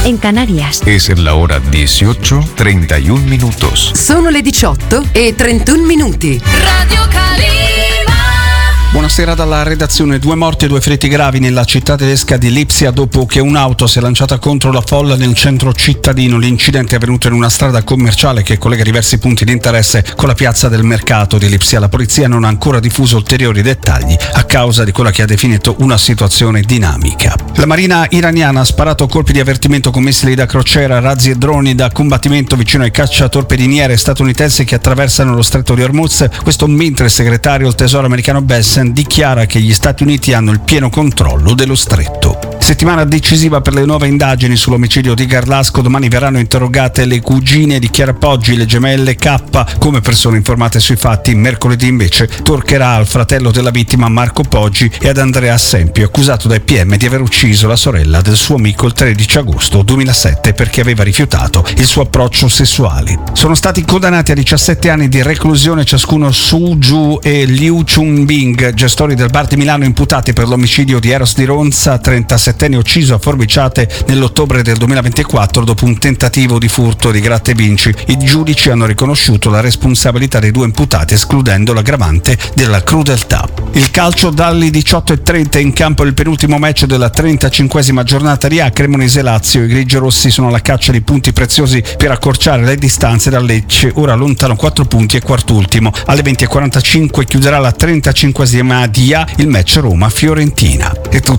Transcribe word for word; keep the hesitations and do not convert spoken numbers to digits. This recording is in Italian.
en Canarias. Es la hora dieciocho, treinta y un minutos. Sono le diciotto e trentuno minuti. Radio Calima. Buonasera dalla redazione. Due morti e due feriti gravi nella città tedesca di Lipsia dopo che un'auto si è lanciata contro la folla nel centro cittadino. L'incidente è avvenuto in una strada commerciale che collega diversi punti di interesse con la piazza del mercato di Lipsia. La polizia non ha ancora diffuso ulteriori dettagli a causa di quella che ha definito una situazione dinamica. La marina iraniana ha sparato colpi di avvertimento con missili da crociera, razzi e droni da combattimento vicino ai cacciatorpediniere statunitensi che attraversano lo stretto di Hormuz. Questo mentre il segretario del tesoro americano Bess dichiara che gli Stati Uniti hanno il pieno controllo dello stretto. Settimana decisiva per le nuove indagini sull'omicidio di Garlasco. Domani verranno interrogate le cugine di Chiara Poggi, le gemelle K, come persone informate sui fatti. Mercoledì invece toccherà al fratello della vittima Marco Poggi e ad Andrea Assempio, accusato dai P M di aver ucciso la sorella del suo amico il tredici agosto duemilasette perché aveva rifiutato il suo approccio sessuale. Sono stati condannati a diciassette anni di reclusione ciascuno Su Ju e Liu Chunbing, gestori del bar di Milano, imputati per l'omicidio di Eros di Ronza, trentasettenne ucciso a forbiciate nell'ottobre del duemilaventiquattro dopo un tentativo di furto di gratta e vinci. I giudici hanno riconosciuto la responsabilità dei due imputati, escludendo l'aggravante della crudeltà. Il calcio dalle diciotto e trenta in campo il penultimo match della trentacinquesima giornata di A, Cremonese-Lazio. I grigiorossi sono alla caccia di punti preziosi per accorciare le distanze da Lecce, ora lontano quattro punti e quartultimo. Alle venti e quarantacinque chiuderà la trentacinquesima di A il match Roma-Fiorentina. E